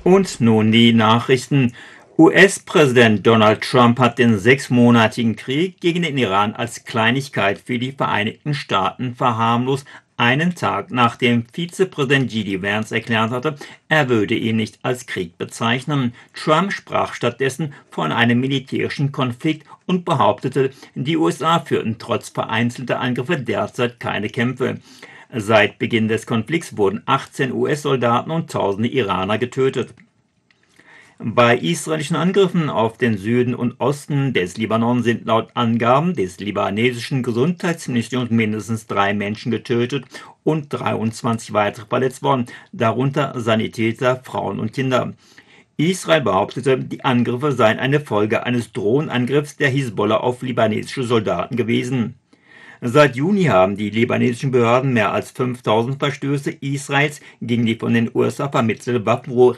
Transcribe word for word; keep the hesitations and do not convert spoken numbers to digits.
Und nun die Nachrichten. U S-Präsident Donald Trump hat den sechsmonatigen Krieg gegen den Iran als Kleinigkeit für die Vereinigten Staaten verharmlost, einen Tag nachdem Vizepräsident J D Vance erklärt hatte, er würde ihn nicht als Krieg bezeichnen. Trump sprach stattdessen von einem militärischen Konflikt und behauptete, die U S A führten trotz vereinzelter Angriffe derzeit keine Kämpfe. Seit Beginn des Konflikts wurden achtzehn U S-Soldaten und tausende Iraner getötet. Bei israelischen Angriffen auf den Süden und Osten des Libanon sind laut Angaben des libanesischen Gesundheitsministeriums mindestens drei Menschen getötet und dreiundzwanzig weitere verletzt worden, darunter Sanitäter, Frauen und Kinder. Israel behauptete, die Angriffe seien eine Folge eines Drohnenangriffs der Hisbollah auf libanesische Soldaten gewesen. Seit Juni haben die libanesischen Behörden mehr als fünftausend Verstöße Israels gegen die von den U S A vermittelte Waffenruhe